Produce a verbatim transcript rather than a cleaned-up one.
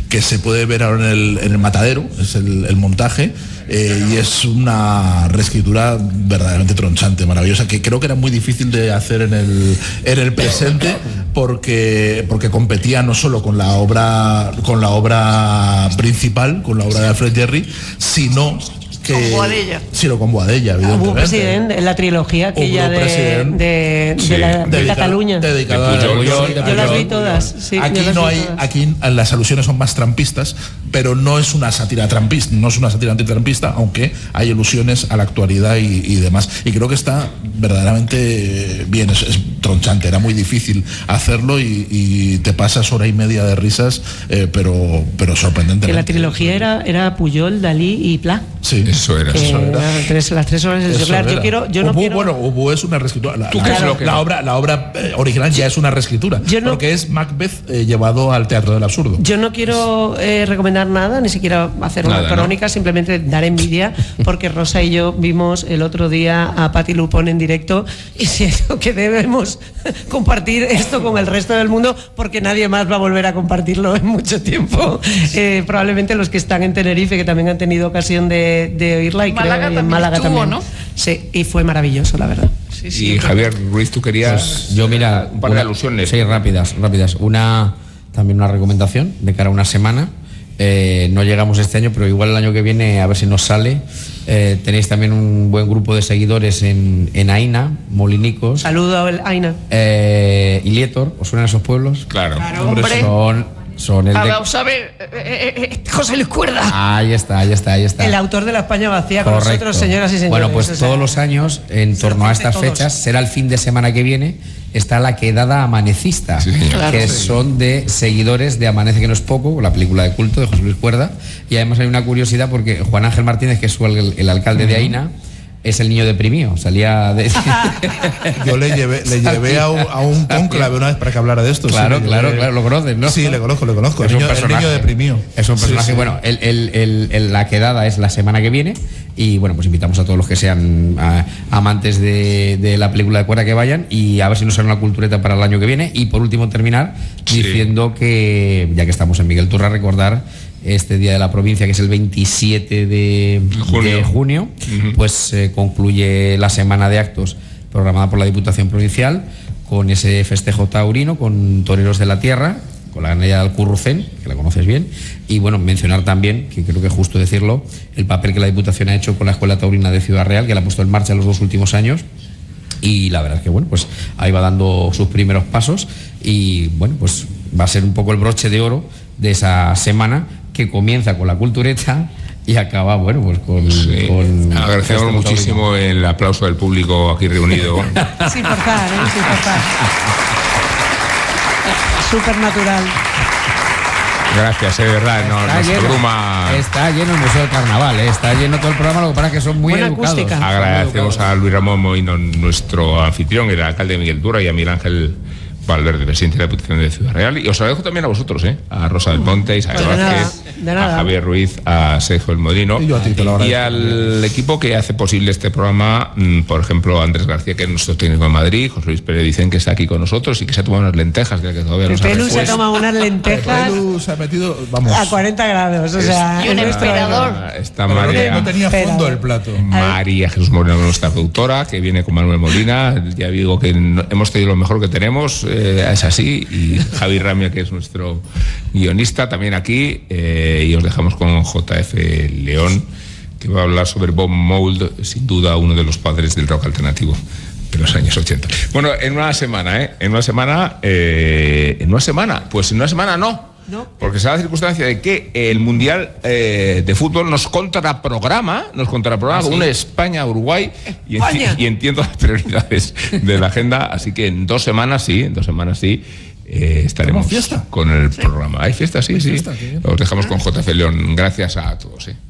que se puede ver ahora en el, en el Matadero, es el, el montaje, eh, y es una reescritura verdaderamente tronchante, maravillosa, que creo que era muy difícil de hacer en el, en el presente, porque, porque competía no solo con la obra, con la obra principal, con la obra de Alfred Jarry, sino que, con Boadella. Sí, lo con Boadella, evidentemente. Hubo presidente en la trilogía aquella de, de, de, sí, de, la, de dedica, Cataluña. Dedicada de Pujol, yo, de yo las vi todas. Sí, aquí no hay, todas. Aquí las alusiones son más trampistas, pero no es una sátira trampista, no es una sátira antitrampista, aunque hay alusiones a la actualidad y, y demás. Y creo que está verdaderamente bien, es, es tronchante, era muy difícil hacerlo y, y te pasas hora y media de risas, eh, pero, pero sorprendentemente. Que la trilogía era, era Pujol, Dalí y Pla. Sí, eso era. Que eso era. Tres, las tres horas de claro, yo quiero, yo no Ubu, quiero... Bueno, Ubu es una reescritura. La, ¿Tú la, qué es lo que la no? obra, la obra eh, original ya es una reescritura, yo no, porque es Macbeth eh, llevado al teatro del absurdo. Yo no quiero eh, recomendar nada, ni siquiera hacer Nada, una crónica, ¿no? Simplemente dar envidia, porque Rosa y yo vimos el otro día a Patti Lupón en directo y siento que debemos compartir esto con el resto del mundo, porque nadie más va a volver a compartirlo en mucho tiempo. Eh, probablemente los que están en Tenerife, que también han tenido ocasión de, de oírla, y Málaga creo, y en también Málaga estuvo, también. ¿no? Sí, y fue maravilloso, la verdad. Sí, sí, y Javier Ruiz, tú querías pues yo mira un par una, de alusiones. Sí, rápidas, rápidas. Una también una recomendación de cara a una semana. Eh, no llegamos este año, pero igual el año que viene a ver si nos sale. Eh, tenéis también un buen grupo de seguidores en, en Aina, Molinicos. Saludo a Aina. Eh, y Lietor, ¿os suenan esos pueblos? Claro. Claro, hombre. Son, son el A de... vamos a ver, eh, eh, eh, José Luis Cuerda. Ahí está, ahí está, ahí está. El autor de La España Vacía con Correcto. nosotros, señoras y señores. Bueno, pues o sea, todos los años, en torno a estas todos. fechas, será el fin de semana que viene, está la quedada amanecista, Sí, señor. Claro, que sí. son de seguidores de Amanece que no es poco, la película de culto de José Luis Cuerda. Y además hay una curiosidad porque Juan Ángel Martínez, que es el, el alcalde de Aina, es el niño deprimido, salía de... Yo le llevé, le llevé a un, a un cónclave una vez para que hablara de esto. Claro, sí, claro, llevé... claro, lo conoces, ¿no? Sí, le conozco, le conozco. Es El un niño, el personaje. niño deprimido. Es un personaje, Sí, sí. bueno, el, el, el, el- la quedada es la semana que viene y bueno, pues invitamos a todos los que sean a, amantes de, de la película de Cuerda que vayan y a ver si nos sale una cultureta para el año que viene. Y por último terminar Sí. diciendo que, ya que estamos en Miguel Turra, recordar este Día de la Provincia, que es el veintisiete de Junio. de junio, Ujú. pues eh, concluye la semana de actos programada por la Diputación Provincial con ese festejo taurino, con toreros de la tierra, con la ganadería de Alcurrucén, que la conoces bien, y bueno, mencionar también, que creo que es justo decirlo, el papel que la Diputación ha hecho con la Escuela Taurina de Ciudad Real, que la ha puesto en marcha en los dos últimos años. Y la verdad es que bueno, pues ahí va dando sus primeros pasos y bueno, pues va a ser un poco el broche de oro de esa semana que comienza con la cultureta y acaba, bueno, pues con... Sí. con Agradecemos este muchísimo el aplauso del público aquí reunido. Sin forzar, ¿eh? Sin forzar. Súper natural. Gracias, es verdad, no, Está nos lleno, abruma. está lleno el Museo del Carnaval, ¿eh? Está lleno todo el programa, lo que pasa es que son muy Buena educados. acústica. Agradecemos a Luis Ramón Moino, nuestro anfitrión, el alcalde Miguel Turra, y a Miguel Ángel Valverde, presidente de la Diputación de Ciudad Real. Y os agradezco también a vosotros, ¿eh? A Rosa del Monte, a Isabel Pues de Vázquez, nada, de nada. a Javier Ruiz, a Sergio El Modino Y yo a ti te lo y agradezco. al equipo que hace posible este programa, mm, por ejemplo, Andrés García, que es nuestro técnico en Madrid, José Luis Pérez Vicente, que está aquí con nosotros y que se ha tomado unas lentejas de las que todavía no se ha Pelu se ha repuesto. tomado unas lentejas Pelu se ha metido, vamos. a cuarenta grados, o sea... Y un el nuestro- emperador. Está Pero no, María. no tenía Espera. fondo el plato. María Jesús Moreno, nuestra productora, que viene con Manuel Molina. Ya digo que no- hemos tenido lo mejor que tenemos, eh, es así. Y Javi Ramia, que es nuestro guionista, también aquí. Eh, y os dejamos con J F León, que va a hablar sobre Bob Mould, sin duda uno de los padres del rock alternativo de los años ochenta. Bueno, en una semana, ¿eh? En una semana, eh, en una semana, pues en una semana no. No. Porque se da la circunstancia de que el Mundial eh, de Fútbol nos contraprograma, nos contraprograma con una España-Uruguay y, enti- España. y entiendo las prioridades de la agenda, así que en dos semanas sí, en dos semanas sí, eh, estaremos ¿Tenemos fiesta? con el programa. ¿Hay fiesta? Sí, ¿Hay sí. fiesta? Qué bien. Os dejamos con J F León. Gracias a todos. ¿eh?